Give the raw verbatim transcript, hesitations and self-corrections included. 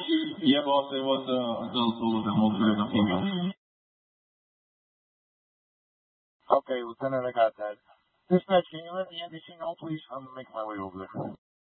Yeah, boss, I was uh, adult all of them, also the female. Okay, Lieutenant, I got that. Dispatch, can you let the N B C know, please? I'm making my way over there.